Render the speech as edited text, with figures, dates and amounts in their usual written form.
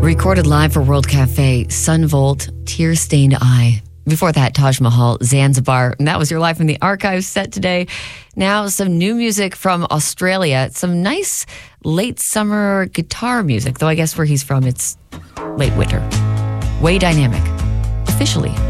Recorded live for World Cafe, Sun Volt, Tear Stained Eye. Before that, Taj Mahal, Zanzibar. And that was your Live from the Archives set today. Now, some new music from Australia. Some nice late summer guitar music, though I guess where he's from, it's late winter. Way Dynamic, officially.